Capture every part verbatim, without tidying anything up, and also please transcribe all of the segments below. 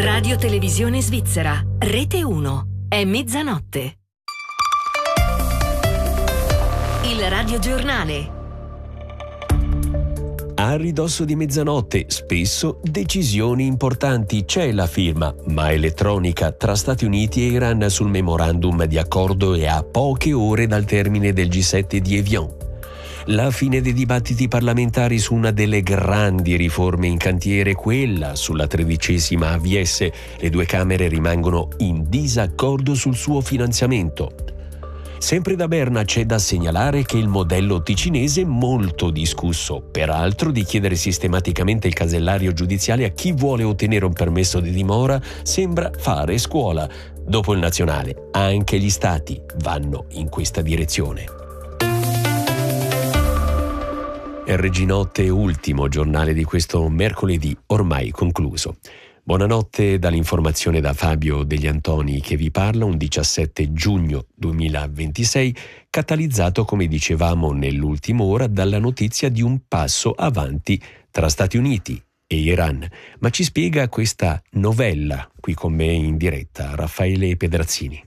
Radio Televisione Svizzera, Rete uno. È mezzanotte. Il radiogiornale. A ridosso di mezzanotte, spesso decisioni importanti. C'è la firma, ma elettronica, tra Stati Uniti e Iran sul memorandum di accordo e a poche ore dal termine del G sette di Evian. La fine dei dibattiti parlamentari su una delle grandi riforme in cantiere, quella sulla tredicesima A V S. Le due Camere rimangono in disaccordo sul suo finanziamento. Sempre da Berna c'è da segnalare che il modello ticinese è molto discusso, peraltro di chiedere sistematicamente il casellario giudiziale a chi vuole ottenere un permesso di dimora sembra fare scuola. Dopo il nazionale, anche gli stati vanno in questa direzione. R G Notte, ultimo giornale di questo mercoledì ormai concluso. Buonanotte dall'informazione da Fabio Degli Antoni che vi parla, un diciassette giugno duemilaventisei, catalizzato, come dicevamo nell'ultima ora, dalla notizia di un passo avanti tra Stati Uniti e Iran. Ma ci spiega questa novella qui con me in diretta Raffaele Pedrazzini.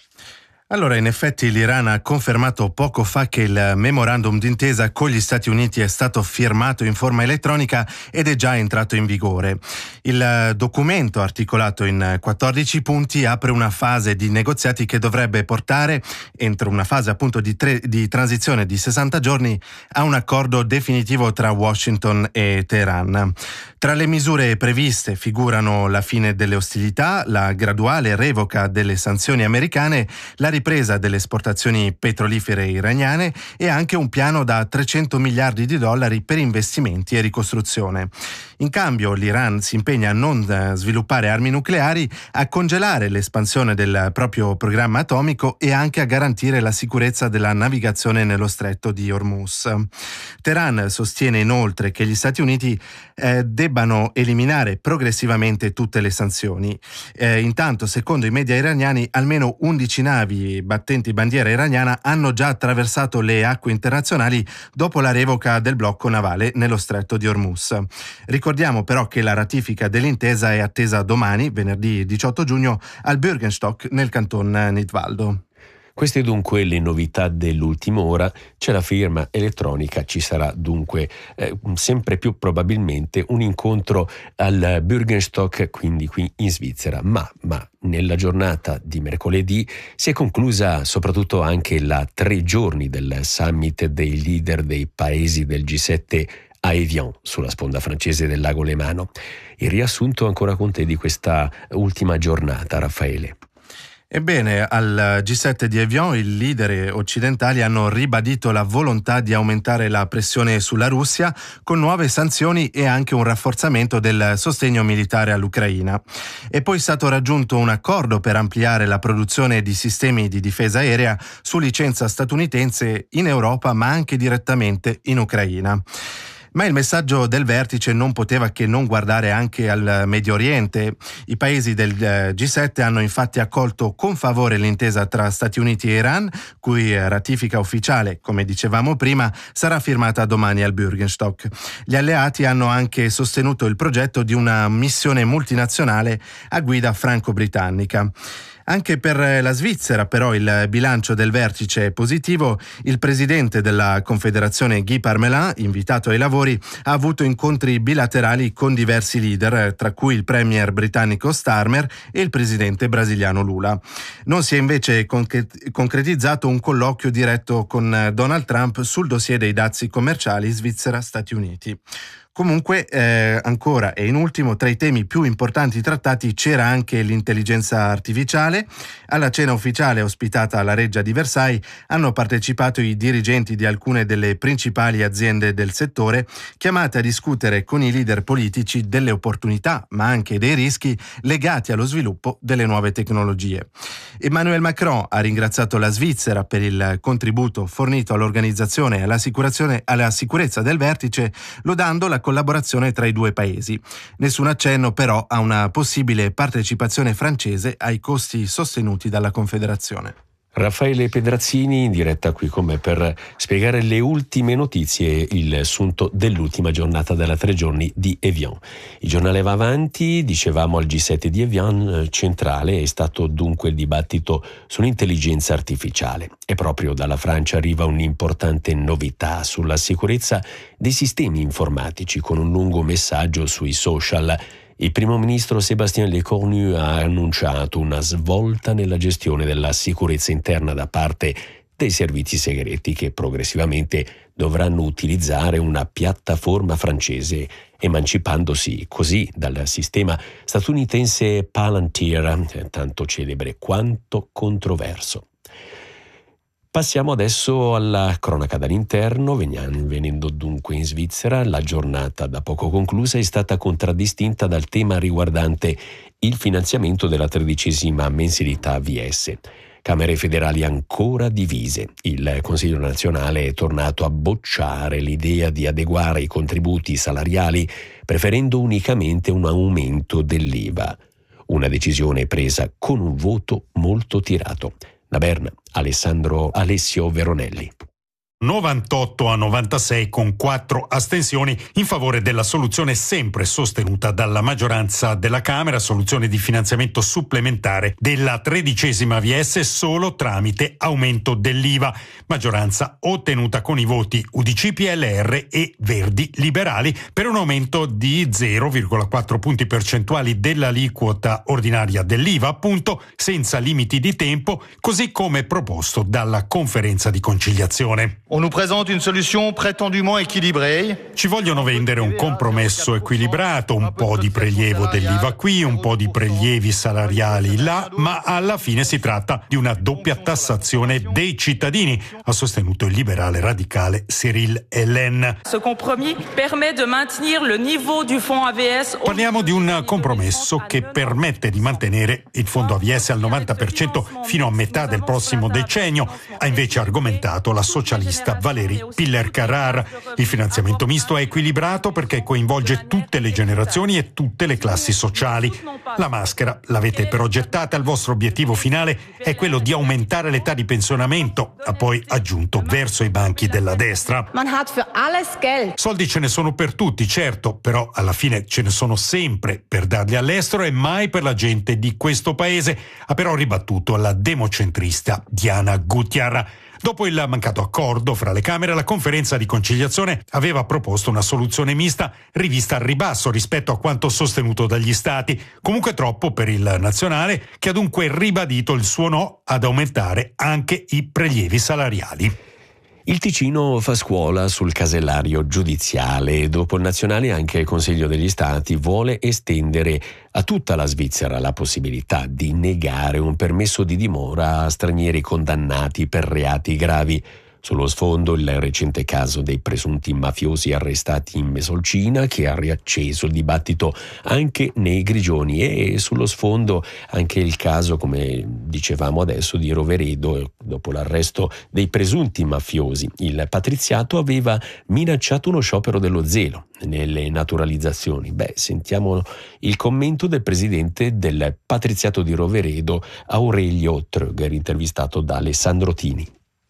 Allora, in effetti l'Iran ha confermato poco fa che il memorandum d'intesa con gli Stati Uniti è stato firmato in forma elettronica ed è già entrato in vigore. Il documento, articolato in quattordici punti, apre una fase di negoziati che dovrebbe portare, entro una fase appunto di, tre, di transizione di sessanta giorni, a un accordo definitivo tra Washington e Teheran. Tra le misure previste figurano la fine delle ostilità, la graduale revoca delle sanzioni americane, la ripresa delle esportazioni petrolifere iraniane e anche un piano da trecento miliardi di dollari per investimenti e ricostruzione. In cambio, l'Iran si impegna a non sviluppare armi nucleari, a congelare l'espansione del proprio programma atomico e anche a garantire la sicurezza della navigazione nello stretto di Hormuz. Teheran sostiene inoltre che gli Stati Uniti eh, debbano eliminare progressivamente tutte le sanzioni. Eh, intanto, secondo i media iraniani, almeno undici navi battenti bandiera iraniana hanno già attraversato le acque internazionali dopo la revoca del blocco navale nello stretto di Hormuz. Ricordiamo però che la ratifica dell'intesa è attesa domani, venerdì diciotto giugno, al Bürgenstock nel canton Nidwaldo. Queste dunque le novità dell'ultima ora. C'è la firma elettronica, ci sarà dunque eh, sempre più probabilmente un incontro al Bürgenstock, quindi qui in Svizzera. Ma, ma nella giornata di mercoledì si è conclusa soprattutto anche la tre giorni del summit dei leader dei paesi del G sette a Evian, sulla sponda francese del lago Lemano. Il riassunto ancora con te di questa ultima giornata, Raffaele. Ebbene, al G sette di Evian i leader occidentali hanno ribadito la volontà di aumentare la pressione sulla Russia con nuove sanzioni e anche un rafforzamento del sostegno militare all'Ucraina. È poi stato raggiunto un accordo per ampliare la produzione di sistemi di difesa aerea su licenza statunitense in Europa, ma anche direttamente in Ucraina. Ma il messaggio del vertice non poteva che non guardare anche al Medio Oriente. I paesi del G sette hanno infatti accolto con favore l'intesa tra Stati Uniti e Iran, cui ratifica ufficiale, come dicevamo prima, sarà firmata domani al Bürgenstock. Gli alleati hanno anche sostenuto il progetto di una missione multinazionale a guida franco-britannica. Anche per la Svizzera però il bilancio del vertice è positivo. Il presidente della Confederazione Guy Parmelin, invitato ai lavori, ha avuto incontri bilaterali con diversi leader, tra cui il premier britannico Starmer e il presidente brasiliano Lula. Non si è invece concretizzato un colloquio diretto con Donald Trump sul dossier dei dazi commerciali Svizzera-Stati Uniti. Comunque, eh, ancora e in ultimo, tra i temi più importanti trattati c'era anche l'intelligenza artificiale. Alla cena ufficiale ospitata alla Reggia di Versailles hanno partecipato i dirigenti di alcune delle principali aziende del settore, chiamate a discutere con i leader politici delle opportunità, ma anche dei rischi legati allo sviluppo delle nuove tecnologie. Emmanuel Macron ha ringraziato la Svizzera per il contributo fornito all'organizzazione e all'assicurazione alla sicurezza del vertice, lodando la collaborazione tra i due paesi. Nessun accenno però a una possibile partecipazione francese ai costi sostenuti dalla Confederazione. Raffaele Pedrazzini in diretta qui con me per spiegare le ultime notizie, il sunto dell'ultima giornata della tre giorni di Evian. Il giornale va avanti, dicevamo al G sette di Evian, centrale è stato dunque il dibattito sull'intelligenza artificiale e proprio dalla Francia arriva un'importante novità sulla sicurezza dei sistemi informatici con un lungo messaggio sui social. Il primo ministro Sébastien Lecornu ha annunciato una svolta nella gestione della sicurezza interna da parte dei servizi segreti che progressivamente dovranno utilizzare una piattaforma francese, emancipandosi così dal sistema statunitense Palantir, tanto celebre quanto controverso. Passiamo adesso alla cronaca dall'interno, venendo dunque in Svizzera. La giornata da poco conclusa è stata contraddistinta dal tema riguardante il finanziamento della tredicesima mensilità V S. Camere federali ancora divise. Il Consiglio nazionale è tornato a bocciare l'idea di adeguare i contributi salariali, preferendo unicamente un aumento dell'I V A. Una decisione presa con un voto molto tirato. Da Berna, Alessandro Alessio Veronelli. novantotto a novantasei con quattro astensioni in favore della soluzione sempre sostenuta dalla maggioranza della Camera, soluzione di finanziamento supplementare della tredicesima V S solo tramite aumento dell'I V A, maggioranza ottenuta con i voti U D C, P L R e Verdi Liberali per un aumento di zero virgola quattro punti percentuali dell'aliquota ordinaria dell'I V A, appunto senza limiti di tempo, così come proposto dalla conferenza di conciliazione. On nous présente une solution prétendument équilibrée. Ci vogliono vendere un compromesso equilibrato, un po' di prelievo dell'I V A qui, un po' di prelievi salariali là, ma alla fine si tratta di una doppia tassazione dei cittadini, ha sostenuto il liberale radicale Cyril Hélène. Ce compromis permet de maintenir le niveau du fonds A V S. Parliamo di un compromesso che permette di mantenere il fondo A V S al novanta per cento fino a metà del prossimo decennio, ha invece argomentato la socialista Valérie Piller-Carrar. Il finanziamento misto è equilibrato perché coinvolge tutte le generazioni e tutte le classi sociali. La maschera l'avete però gettata, il vostro obiettivo finale è quello di aumentare l'età di pensionamento, ha poi aggiunto verso i banchi della destra. Man hat für alles Geld. Soldi ce ne sono per tutti, certo, però alla fine ce ne sono sempre per darli all'estero e mai per la gente di questo paese, ha però ribattuto la democentrista Diana Gutiarra. Dopo il mancato accordo fra le Camere, la conferenza di conciliazione aveva proposto una soluzione mista rivista al ribasso rispetto a quanto sostenuto dagli Stati, comunque troppo per il nazionale, che ha dunque ribadito il suo no ad aumentare anche i prelievi salariali. Il Ticino fa scuola sul casellario giudiziale. Dopo il nazionale anche il Consiglio degli Stati vuole estendere a tutta la Svizzera la possibilità di negare un permesso di dimora a stranieri condannati per reati gravi. Sullo sfondo il recente caso dei presunti mafiosi arrestati in Mesolcina, che ha riacceso il dibattito anche nei Grigioni, e sullo sfondo anche il caso, come dicevamo adesso, di Roveredo. Dopo l'arresto dei presunti mafiosi, il patriziato aveva minacciato uno sciopero dello zelo nelle naturalizzazioni. Beh, sentiamo il commento del presidente del patriziato di Roveredo, Aurelio Tröger, intervistato da Alessandro Tini.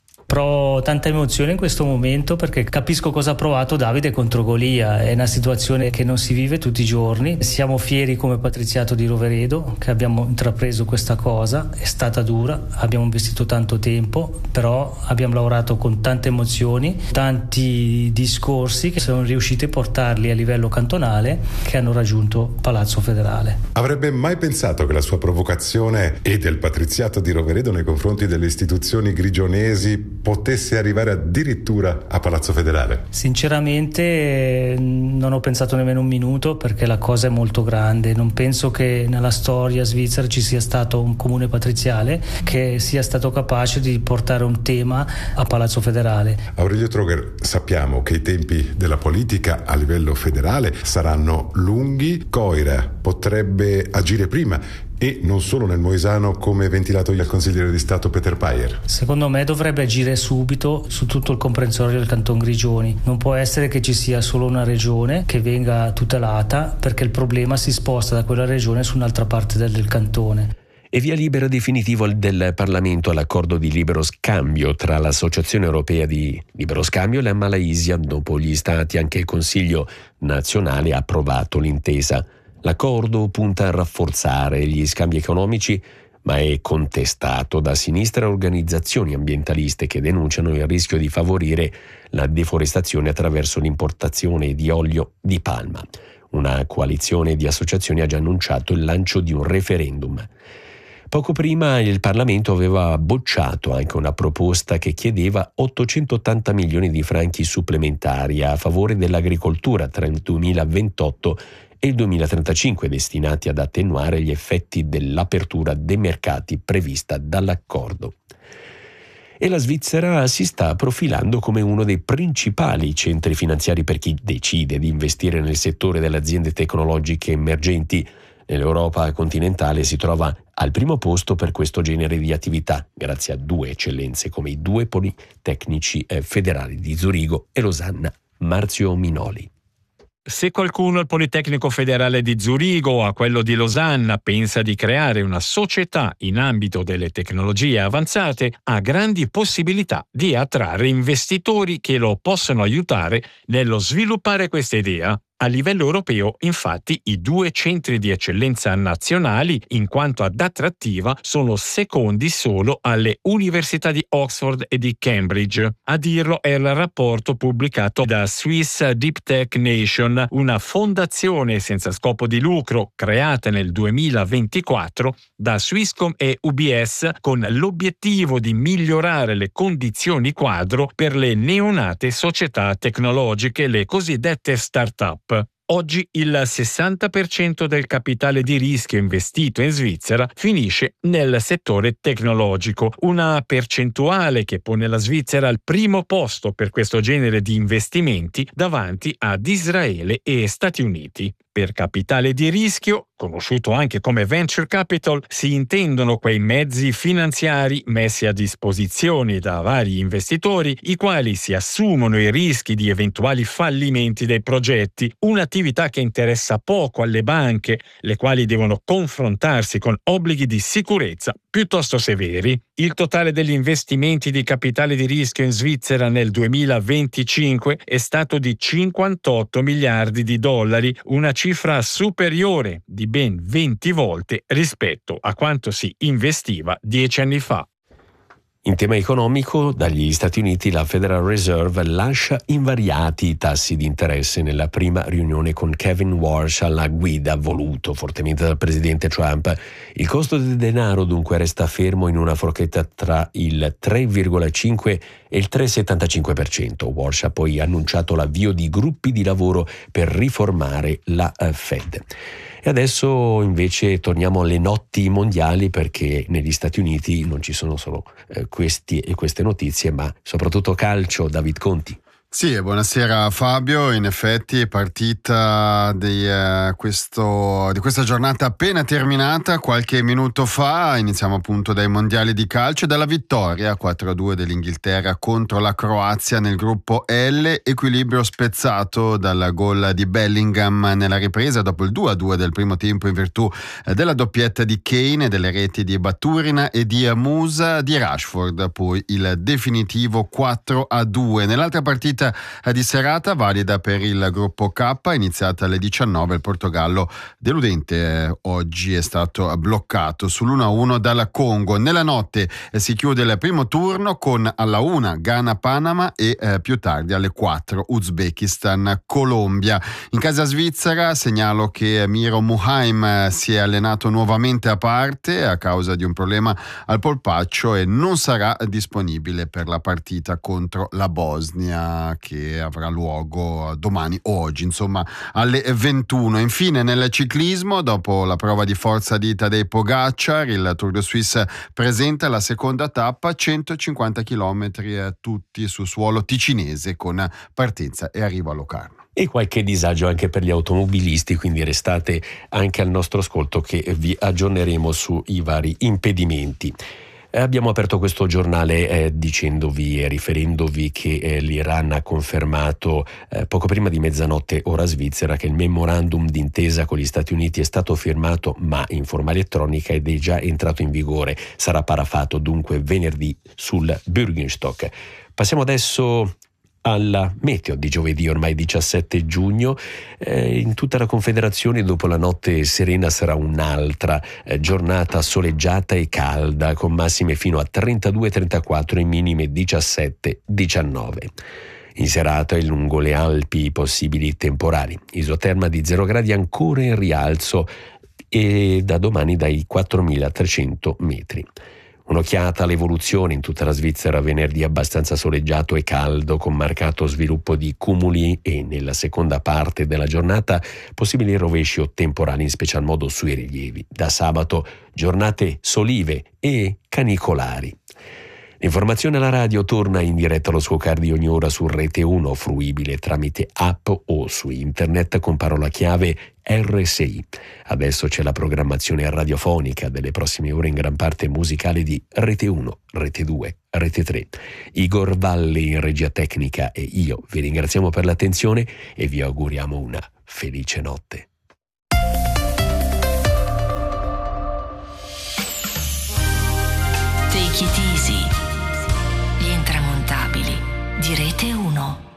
Provo tanta emozione in questo momento perché capisco cosa ha provato Davide contro Golia. È una situazione che non si vive tutti i giorni. Siamo fieri come patriziato di Roveredo che abbiamo intrapreso questa cosa. È stata dura, abbiamo investito tanto tempo, però abbiamo lavorato con tante emozioni, tanti discorsi che sono riusciti a portarli a livello cantonale, che hanno raggiunto Palazzo Federale. Avrebbe mai pensato che la sua provocazione e del patriziato di Roveredo nei confronti delle istituzioni grigionesi potesse arrivare addirittura a Palazzo Federale? Sinceramente non ho pensato nemmeno un minuto, perché la cosa è molto grande. Non penso che nella storia svizzera ci sia stato un comune patriziale che sia stato capace di portare un tema a Palazzo Federale. Aurelio Tröger, sappiamo che i tempi della politica a livello federale saranno lunghi. Coira potrebbe agire prima, e non solo nel Moesano, come ventilato dal consigliere di Stato Peter Payer. Secondo me dovrebbe agire subito su tutto il comprensorio del Canton Grigioni. Non può essere che ci sia solo una regione che venga tutelata, perché il problema si sposta da quella regione su un'altra parte del, del cantone. E via libera definitivo del Parlamento all'accordo di libero scambio tra l'Associazione Europea di Libero Scambio e la Malaysia. Dopo gli Stati, anche il Consiglio nazionale ha approvato l'intesa. L'accordo punta a rafforzare gli scambi economici, ma è contestato da sinistra e organizzazioni ambientaliste che denunciano il rischio di favorire la deforestazione attraverso l'importazione di olio di palma. Una coalizione di associazioni ha già annunciato il lancio di un referendum. Poco prima il Parlamento aveva bocciato anche una proposta che chiedeva ottocentottanta milioni di franchi supplementari a favore dell'agricoltura tra il duemilaventotto e il duemilatrentacinque, destinati ad attenuare gli effetti dell'apertura dei mercati prevista dall'accordo. E la Svizzera si sta profilando come uno dei principali centri finanziari per chi decide di investire nel settore delle aziende tecnologiche emergenti. Nell'Europa continentale si trova al primo posto per questo genere di attività, grazie a due eccellenze come i due politecnici federali di Zurigo e Losanna. Marzio Minoli. Se qualcuno al Politecnico Federale di Zurigo o a quello di Losanna pensa di creare una società in ambito delle tecnologie avanzate, ha grandi possibilità di attrarre investitori che lo possano aiutare nello sviluppare questa idea. A livello europeo, infatti, i due centri di eccellenza nazionali, in quanto ad attrattiva, sono secondi solo alle università di Oxford e di Cambridge. A dirlo è il rapporto pubblicato da Swiss Deep Tech Nation, una fondazione senza scopo di lucro creata nel duemilaventiquattro da Swisscom e U B S con l'obiettivo di migliorare le condizioni quadro per le neonate società tecnologiche, le cosiddette start-up. Oggi il sessanta per cento del capitale di rischio investito in Svizzera finisce nel settore tecnologico, una percentuale che pone la Svizzera al primo posto per questo genere di investimenti davanti ad Israele e Stati Uniti. Per capitale di rischio, conosciuto anche come venture capital, si intendono quei mezzi finanziari messi a disposizione da vari investitori, i quali si assumono i rischi di eventuali fallimenti dei progetti, un'attività che interessa poco alle banche, le quali devono confrontarsi con obblighi di sicurezza piuttosto severi. Il totale degli investimenti di capitale di rischio in Svizzera nel duemilaventicinque è stato di cinquantotto miliardi di dollari, una cifra superiore di ben venti volte rispetto a quanto si investiva dieci anni fa. In tema economico, dagli Stati Uniti la Federal Reserve lascia invariati i tassi di interesse nella prima riunione con Kevin Warsh alla guida, voluto fortemente dal presidente Trump. Il costo del denaro dunque resta fermo in una forchetta tra il tre virgola cinque e il tre virgola settantacinque per cento. Warsh ha poi annunciato l'avvio di gruppi di lavoro per riformare la Fed. E adesso invece torniamo alle notti mondiali, perché negli Stati Uniti non ci sono solo eh, questi, queste notizie, ma soprattutto calcio. David Conti. Sì, buonasera Fabio. In effetti è partita di, eh, questo, di questa giornata appena terminata qualche minuto fa. Iniziamo appunto dai mondiali di calcio e dalla vittoria quattro a due dell'Inghilterra contro la Croazia nel gruppo L, equilibrio spezzato dal gol di Bellingham nella ripresa dopo il due a due del primo tempo in virtù eh, della doppietta di Kane e delle reti di Baturina e di Musa, di Rashford, poi il definitivo quattro a due. Nell'altra partita di serata valida per il gruppo K, iniziata alle diciannove, il Portogallo deludente eh, oggi è stato bloccato sull'uno a uno dalla Congo. Nella notte eh, si chiude il primo turno con alla una Ghana-Panama e eh, più tardi alle quattro Uzbekistan-Colombia. In casa svizzera segnalo che Miro Muheim si è allenato nuovamente a parte a causa di un problema al polpaccio e non sarà disponibile per la partita contro la Bosnia, che avrà luogo domani o oggi, insomma alle ventuno. Infine nel ciclismo, dopo la prova di forza di Tadej Pogacar, il Tour de Suisse presenta la seconda tappa, centocinquanta chilometri eh, tutti su suolo ticinese con partenza e arrivo a Locarno. E qualche disagio anche per gli automobilisti, quindi restate anche al nostro ascolto che vi aggiorneremo sui vari impedimenti. Eh, abbiamo aperto questo giornale eh, dicendovi e riferendovi che eh, l'Iran ha confermato eh, poco prima di mezzanotte ora svizzera che il memorandum d'intesa con gli Stati Uniti è stato firmato ma in forma elettronica ed è già entrato in vigore. Sarà parafato dunque venerdì sul Bürgenstock. Passiamo adesso alla meteo di giovedì, ormai diciassette giugno. Eh, in tutta la Confederazione dopo la notte serena sarà un'altra eh, giornata soleggiata e calda, con massime fino a trentadue trentaquattro e minime diciassette diciannove. In serata e lungo le Alpi possibili temporali, isoterma di zero gradi ancora in rialzo e da domani dai quattromilatrecento metri. Un'occhiata all'evoluzione in tutta la Svizzera, venerdì abbastanza soleggiato e caldo con marcato sviluppo di cumuli e nella seconda parte della giornata possibili rovesci o temporali in special modo sui rilievi. Da sabato giornate solive e canicolari. L'informazione alla radio torna in diretta allo suo car di ogni ora su Rete uno, fruibile tramite app o su internet con parola chiave R S I. Adesso c'è la programmazione radiofonica delle prossime ore in gran parte musicale di Rete uno, Rete due, Rete tre. Igor Valli in regia tecnica e io vi ringraziamo per l'attenzione e vi auguriamo una felice notte. Take it easy. Gli intramontabili di Rete uno.